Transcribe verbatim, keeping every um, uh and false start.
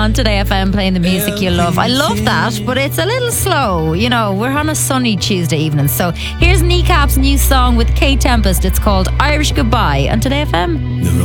On Today F M, playing the music you love. I love that, but it's a little slow. You know, we're on a sunny Tuesday evening. So here's Kneecap's new song with Kate Tempest. It's called Irish Goodbye on Today F M.